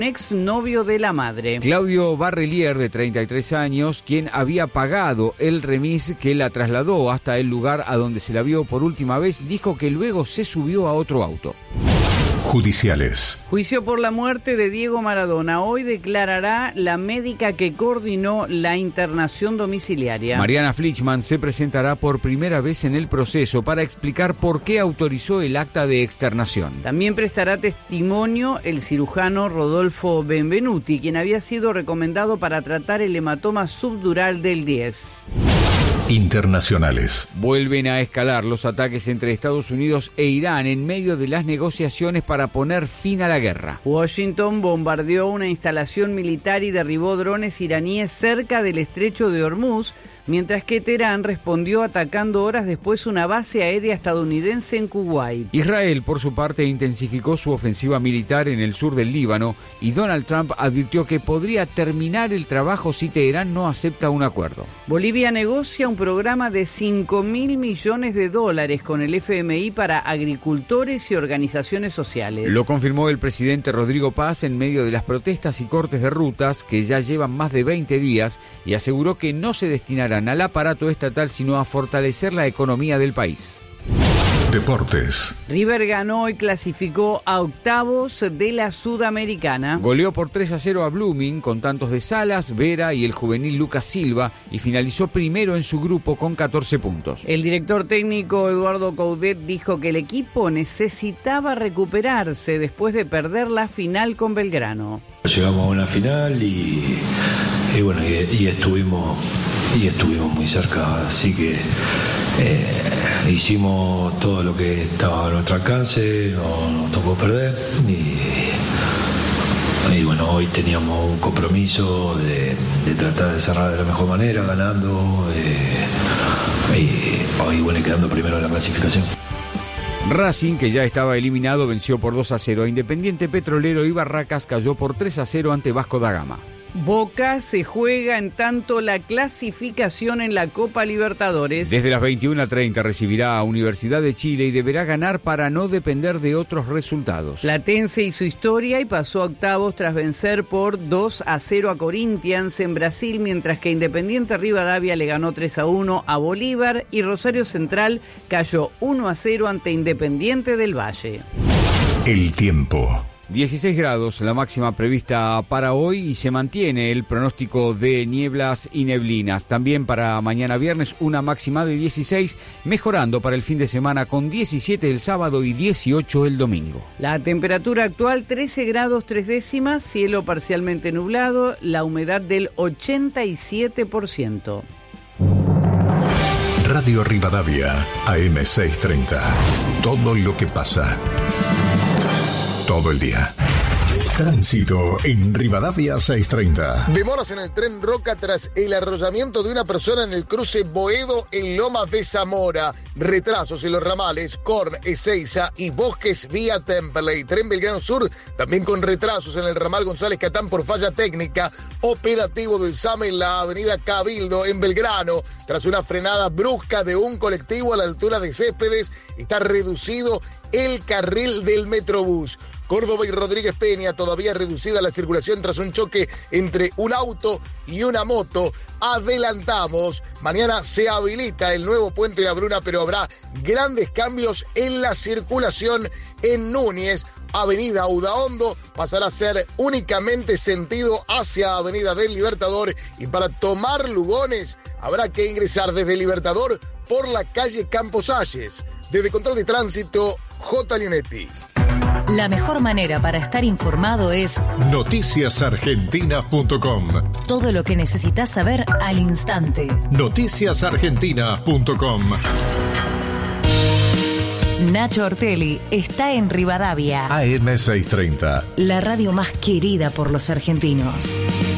exnovio de la madre. Claudio Barrelier, de 33 años, quien había pagado el remis que la trasladó hasta el lugar a donde se la vio por última vez, dijo que luego se subió a otro auto. Judiciales. Juicio por la muerte de Diego Maradona. Hoy declarará la médica que coordinó la internación domiciliaria. Mariana Flichman se presentará por primera vez en el proceso para explicar por qué autorizó el acta de externación. También prestará testimonio el cirujano Rodolfo Benvenuti, quien había sido recomendado para tratar el hematoma subdural del 10. Internacionales. Vuelven a escalar los ataques entre Estados Unidos e Irán en medio de las negociaciones para poner fin a la guerra. Washington bombardeó una instalación militar y derribó drones iraníes cerca del estrecho de Hormuz, mientras que Teherán respondió atacando horas después una base aérea estadounidense en Kuwait. Israel, por su parte, intensificó su ofensiva militar en el sur del Líbano y Donald Trump advirtió que podría terminar el trabajo si Teherán no acepta un acuerdo. Bolivia negocia un programa de $5.000 millones con el FMI para agricultores y organizaciones sociales. Lo confirmó el presidente Rodrigo Paz en medio de las protestas y cortes de rutas que ya llevan más de 20 días y aseguró que no se destinarán al aparato estatal sino a fortalecer la economía del país. Deportes. River ganó y clasificó a octavos de la Sudamericana. Goleó por 3-0 a Blooming con tantos de Salas, Vera y el juvenil Lucas Silva y finalizó primero en su grupo con 14 puntos. El director técnico Eduardo Coudet dijo que el equipo necesitaba recuperarse después de perder la final con Belgrano. Llegamos a una final y estuvimos muy cerca, así que hicimos todo lo que estaba a nuestro alcance, no nos tocó perder y bueno, hoy teníamos un compromiso de tratar de cerrar de la mejor manera, ganando y hoy bueno, quedando primero en la clasificación. Racing, que ya estaba eliminado, venció por 2-0 a Independiente Petrolero y Barracas cayó por 3-0 ante Vasco da Gama. Boca se juega en tanto la clasificación en la Copa Libertadores. Desde las 21:30 recibirá a Universidad de Chile y deberá ganar para no depender de otros resultados. Platense hizo historia y pasó a octavos tras vencer por 2-0 a Corinthians en Brasil, mientras que Independiente Rivadavia le ganó 3-1 a Bolívar y Rosario Central cayó 1-0 ante Independiente del Valle. El tiempo. 16 grados, la máxima prevista para hoy y se mantiene el pronóstico de nieblas y neblinas. También para mañana viernes una máxima de 16, mejorando para el fin de semana con 17 el sábado y 18 el domingo. La temperatura actual 13 grados 3 décimas, cielo parcialmente nublado, la humedad del 87%. Radio Rivadavia, AM630. Todo lo que pasa. Todo el día. Tránsito en Rivadavia 630. Demoras en el tren Roca tras el arrollamiento de una persona en el cruce Boedo en Lomas de Zamora. Retrasos en los ramales Corn, Ezeiza y Bosques vía Temple. Tren Belgrano Sur también con retrasos en el ramal González Catán por falla técnica. Operativo del SAME en la avenida Cabildo en Belgrano. Tras una frenada brusca de un colectivo a la altura de Céspedes, está reducido el carril del Metrobús. Córdoba y Rodríguez Peña, todavía reducida la circulación tras un choque entre un auto y una moto. Adelantamos, mañana se habilita el nuevo puente de la Bruna, pero habrá grandes cambios en la circulación en Núñez. Avenida Udaondo pasará a ser únicamente sentido hacia Avenida del Libertador y para tomar Lugones habrá que ingresar desde Libertador por la calle Campos Salles. Desde Control de Tránsito, J. Lionetti. La mejor manera para estar informado es noticiasargentinas.com. Todo lo que necesitas saber al instante. Noticiasargentinas.com. Nacho Ortelli está en Rivadavia. AM630. La radio más querida por los argentinos.